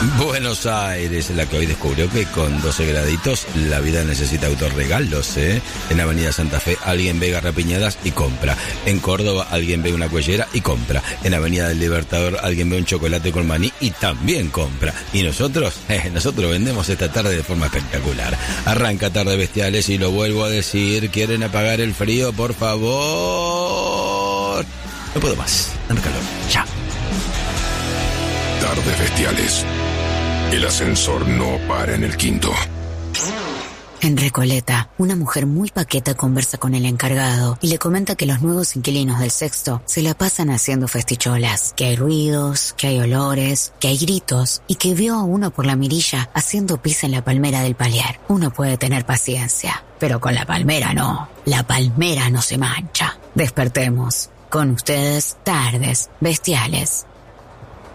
Buenos Aires, la que hoy descubrió que con 12 graditos la vida necesita autorregalos, ¿eh? En Avenida Santa Fe alguien ve garrapiñadas y compra. En Córdoba alguien ve una cuellera y compra. En Avenida del Libertador alguien ve un chocolate con maní y también compra. Y nosotros vendemos esta tarde de forma espectacular. Arranca Tarde Bestiales y lo vuelvo a decir, ¿quieren apagar el frío, por favor? No puedo más, dame calor, ya. Tardes Bestiales. El ascensor no para en el quinto. En Recoleta, una mujer muy paqueta conversa con el encargado y le comenta que los nuevos inquilinos del sexto se la pasan haciendo festicholas, que hay ruidos, que hay olores, que hay gritos y que vio a uno por la mirilla haciendo pis en la palmera del palier. Uno puede tener paciencia, pero con la palmera no. La palmera no se mancha. Despertemos. Con ustedes, Tardes Bestiales.